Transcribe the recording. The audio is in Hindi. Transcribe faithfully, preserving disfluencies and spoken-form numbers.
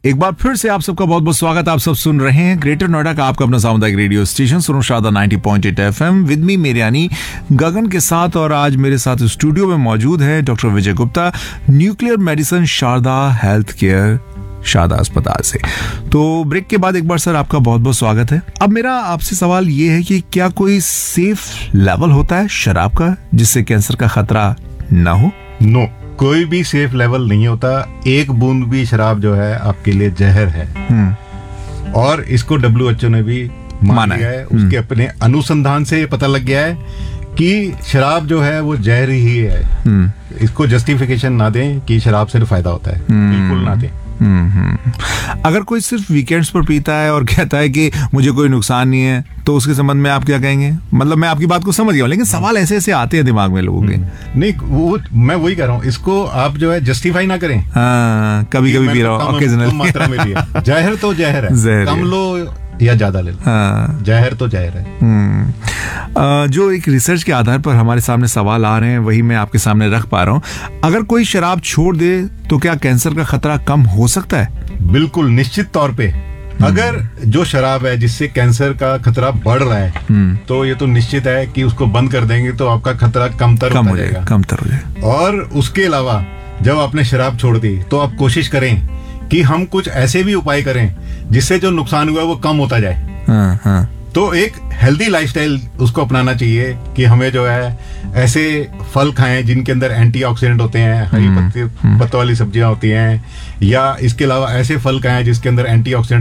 एक बार फिर से आप सबका बहुत बहुत स्वागत। आप सब सुन रहे हैं ग्रेटर नोएडा का आपका अपना सामुदायिक रेडियो स्टेशन सुनो Sharda ninety point eight FM with me मेरे यानी गगन के साथ। और आज मेरे साथ स्टूडियो में मौजूद है डॉक्टर विजय Gupta, nuclear medicine Sharda health care Sharda अस्पताल से। तो ब्रेक के बाद एक बार सर आपका बहुत बहुत स्वागत है। अब मेरा आपसे सवाल ये है कि क्या कोई सेफ लेवल होता है शराब का जिससे कैंसर का खतरा ना हो? नो no, कोई भी सेफ लेवल नहीं होता। एक बूंद भी शराब जो है आपके लिए जहर है और इसको डब्ल्यू एच ओ ने भी मान लिया है। उसके अपने अनुसंधान से पता लग गया है कि शराब जो है वो जहर ही है। इसको जस्टिफिकेशन ना दें कि शराब से फायदा होता है, बिल्कुल ना दें। अगर कोई सिर्फ वीकेंड्स पर पीता है और कहता है कि मुझे कोई नुकसान नहीं है, तो उसके संबंध में आप क्या कहेंगे? मतलब मैं आपकी बात को समझ गया हूं, लेकिन सवाल ऐसे ऐसे आते हैं दिमाग में लोगों के। नहीं, वो मैं वही कह रहा हूँ, इसको आप जो है जस्टिफाई ना करें। हाँ, कभी कभी पी रहा हूँ, ओकेजनली। मात्रा में लिया जहर तो जहर है, जहर कम लो या ज्यादा ले लो। हाँ। जहर तो जहर है। आ, जो एक रिसर्च के आधार पर हमारे सामने सवाल आ रहे हैं वही मैं आपके सामने रख पा रहा हूँ। अगर कोई शराब छोड़ दे तो क्या कैंसर का खतरा कम हो सकता है? बिल्कुल, निश्चित तौर पे। अगर जो शराब है जिससे कैंसर का खतरा बढ़ रहा है तो ये तो निश्चित है कि उसको बंद कर देंगे तो आपका खतरा कमतर कम हो जाएगा, कमतर हो जाएगा। और उसके अलावा जब आपने शराब छोड़ दी तो आप कोशिश करें कि हम कुछ ऐसे भी उपाय करें जिससे जो नुकसान हुआ है वो कम होता जाए। हाँ, हाँ। तो एक हेल्दी लाइफस्टाइल उसको अपनाना चाहिए कि हमें जो है ऐसे फल खाएं जिनके अंदर एंटीऑक्सीडेंट होते हैं, हरी पत्ती पत्तों वाली सब्जियां होती हैं, या इसके अलावा ऐसे फल खाएं जिसके अंदर एंटीऑक्सीडेंट